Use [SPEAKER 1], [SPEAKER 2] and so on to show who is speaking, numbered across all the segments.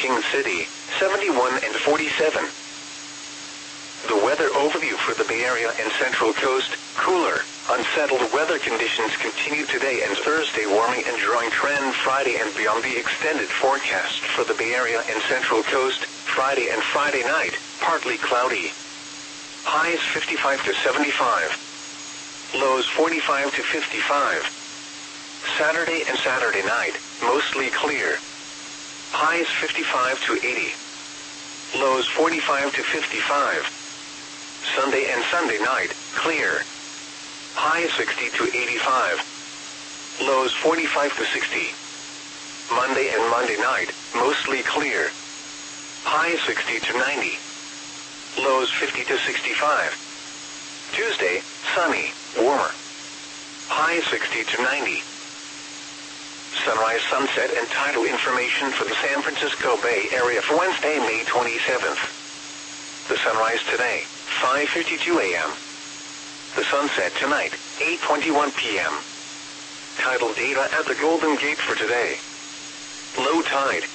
[SPEAKER 1] King City, 71 and 47. The weather overview for the Bay Area and Central Coast: cooler, unsettled weather conditions continue today and Thursday. Warming and drying trend Friday and beyond. The extended forecast for the Bay Area and Central Coast: Friday and Friday night, partly cloudy. Highs 55 to 75. Lows 45 to 55. Saturday and Saturday night, mostly clear. Highs 55 to 80. Lows 45 to 55. Sunday and Sunday night, clear. Highs 60 to 85. Lows 45 to 60. Monday and Monday night, mostly clear. Highs 60 to 90. Lows 50 to 65. Tuesday, sunny, warmer. Highs 60 to 90. Sunrise, sunset, and tidal information for the San Francisco Bay Area for Wednesday, May 27th. The sunrise today, 5:52 a.m. The sunset tonight, 8:21 p.m. Tidal data at the Golden Gate for today. Low tide,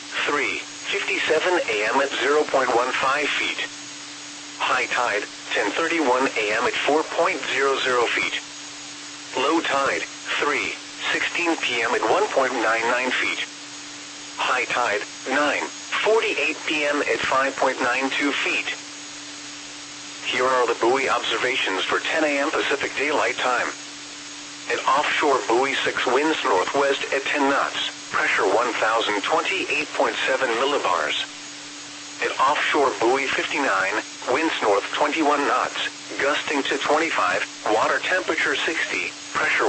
[SPEAKER 1] 3:57 a.m. at 0.15 feet. High tide, 10:31 a.m. at 4.00 feet. Low tide, 3:16 p.m. at 1.99 feet. High tide, 9:48 p.m. at 5.92 feet. Here are the buoy observations for 10 a.m. Pacific Daylight Time. An offshore buoy 6 winds northwest at 10 knots, pressure 1,028.7 millibars. An offshore buoy 59, winds north 21 knots, gusting to 25, water temperature 60, pressure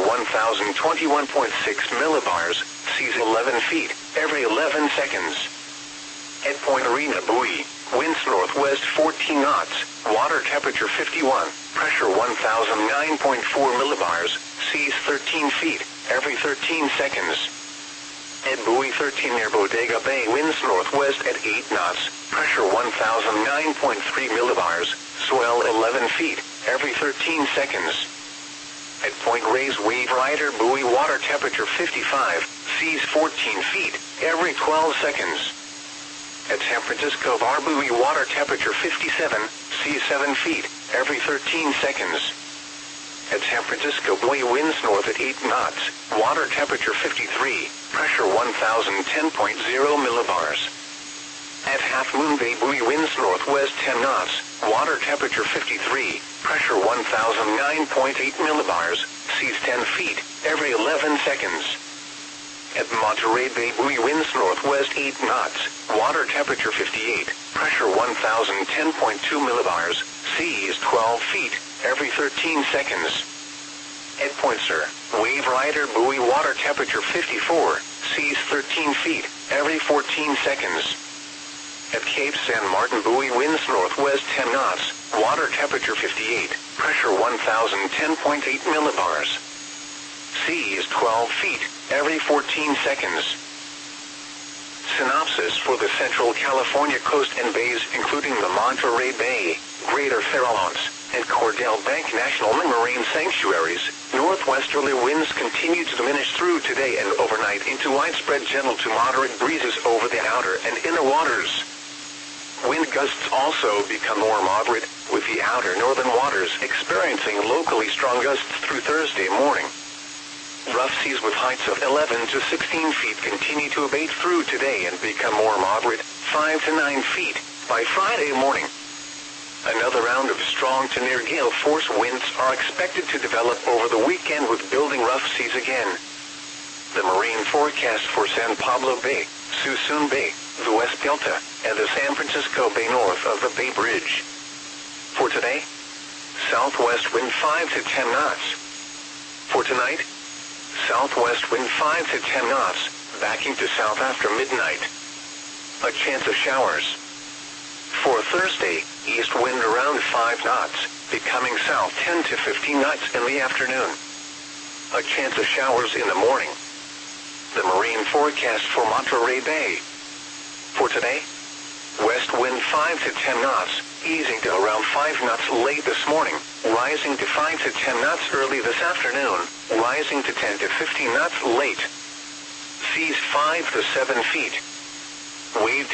[SPEAKER 1] 1,021.6 millibars, seas 11 feet, every 11 seconds. At Point Arena buoy, winds northwest 14 knots, water temperature 51, pressure 1,009.4 millibars, seas 13 feet, every 13 seconds. At buoy 13 near Bodega Bay, winds northwest at 8 knots, pressure 1,009.3 millibars, swell 11 feet, every 13 seconds. At Point Reyes Wave Rider buoy, water temperature 55, seas 14 feet, every 12 seconds. At San Francisco Bar buoy, water temperature 57, seas 7 feet, every 13 seconds. At San Francisco buoy, winds north at 8 knots, water temperature 53, pressure 1,010.0 millibars. At Half Moon Bay buoy, winds northwest 10 knots, water temperature 53, pressure 1,009.8 millibars, seas 10 feet, every 11 seconds. At Monterey Bay buoy, winds northwest 8 knots, water temperature 58, pressure 1,010.2 millibars, seas 12 feet, every 13 seconds. At Point Sur, Wave Rider buoy, water temperature 54, seas 13 feet, every 14 seconds. At Cape San Martin buoy, winds northwest 10 knots, water temperature 58, pressure 1,010.8 millibars. Seas 12 feet, every 14 seconds. Synopsis for the Central California coast and bays, including the Monterey Bay, Greater Farallones, and Cordell Bank National Marine Sanctuaries. Northwesterly winds continue to diminish through today and overnight into widespread gentle to moderate breezes over the outer and inner waters. Wind gusts also become more moderate, with the outer northern waters experiencing locally strong gusts through Thursday morning. Rough seas with heights of 11 to 16 feet continue to abate through today and become more moderate, 5 to 9 feet, by Friday morning. Another round of strong to near gale force winds are expected to develop over the weekend, with building rough seas again. The marine forecast for San Pablo Bay, Suisun Bay, the West Delta, and the San Francisco Bay north of the Bay Bridge. For today, southwest wind 5 to 10 knots. For tonight, southwest wind 5 to 10 knots, backing to south after midnight. A chance of showers. For Thursday, east wind around 5 knots, becoming south 10 to 15 knots in the afternoon. A chance of showers in the morning. The marine forecast for Monterey Bay. For today, west wind 5 to 10 knots, easing to around 5 knots late this morning, rising to 5 to 10 knots early this afternoon, rising to 10 to 15 knots late. Seas 5 to 7 feet. Wave